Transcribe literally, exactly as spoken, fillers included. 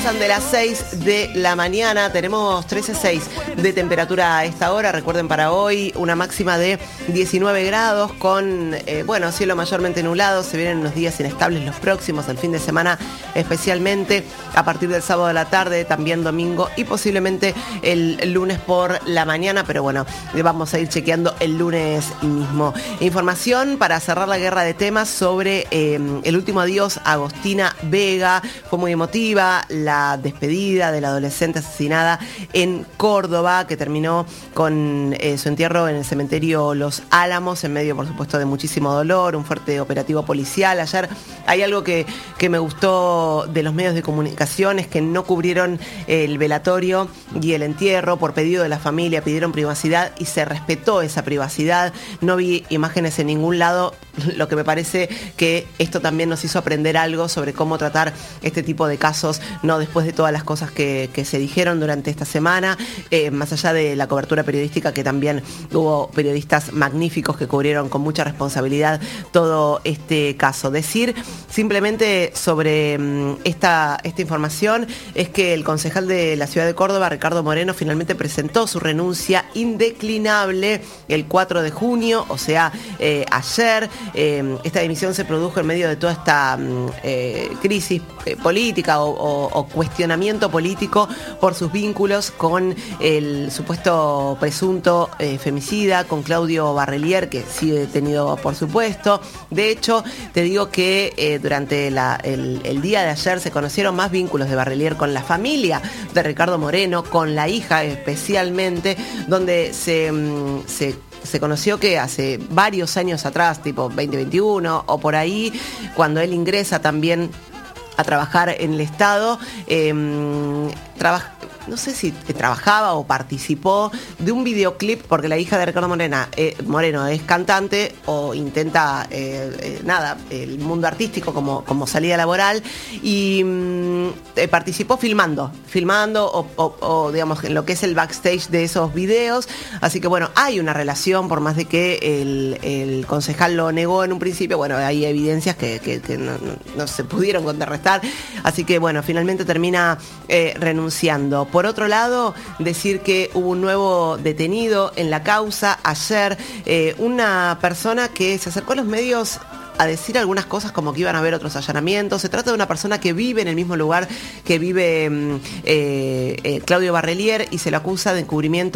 De las seis de la mañana, tenemos trece punto seis de temperatura a esta hora. Recuerden, para hoy una máxima de diecinueve grados con, eh, bueno, cielo mayormente nublado. Se vienen unos días inestables los próximos, el fin de semana especialmente, a partir del sábado de la tarde, también domingo y posiblemente el, el lunes por la mañana, pero bueno, vamos a ir chequeando el lunes mismo. Información para cerrar la guerra de temas sobre eh, el último adiós a Agostina Vega. Fue muy emotiva la La despedida de la adolescente asesinada en Córdoba, que terminó con eh, su entierro en el cementerio Los Álamos, en medio, por supuesto, de muchísimo dolor, un fuerte operativo policial. Ayer hay algo que, que me gustó de los medios de comunicación, es que no cubrieron el velatorio y el entierro por pedido de la familia, pidieron privacidad y se respetó esa privacidad. No vi imágenes en ningún lado, lo que me parece que esto también nos hizo aprender algo sobre cómo tratar este tipo de casos, no después de todas las cosas que, que se dijeron durante esta semana, eh, más allá de la cobertura periodística, que también hubo periodistas magníficos que cubrieron con mucha responsabilidad todo este caso. Decir simplemente sobre um, esta, esta información es que el concejal de la ciudad de Córdoba, Ricardo Moreno, finalmente presentó su renuncia indeclinable el cuatro de junio, o sea, eh, ayer. Eh, esta dimisión se produjo en medio de toda esta um, eh, crisis eh, política o, o, o cuestionamiento político por sus vínculos con el supuesto presunto eh, femicida, con Claudio Barrelier, que sigue detenido, por supuesto. De hecho, te digo que eh, durante la, el, el día de ayer se conocieron más vínculos de Barrelier con la familia de Ricardo Moreno, con la hija especialmente, donde se, se Se conoció que hace varios años atrás, tipo veinte veintiuno o por ahí, cuando él ingresa también a trabajar en el Estado, eh, trabaja, no sé si trabajaba o participó de un videoclip, porque la hija de Ricardo Morena, eh, Moreno es cantante o intenta, eh, eh, nada, el mundo artístico como, como salida laboral, y mm, eh, participó filmando, filmando o, o, o digamos en lo que es el backstage de esos videos. Así que bueno, hay una relación, por más de que el, el concejal lo negó en un principio. Bueno, hay evidencias que, que, que no, no, no se pudieron contrarrestar, así que bueno, finalmente termina eh, renunciando. Por otro lado, decir que hubo un nuevo detenido en la causa ayer, eh, una persona que se acercó a los medios a decir algunas cosas como que iban a haber otros allanamientos. Se trata de una persona que vive en el mismo lugar que vive eh, eh, Claudio Barrelier, y se lo acusa de encubrimiento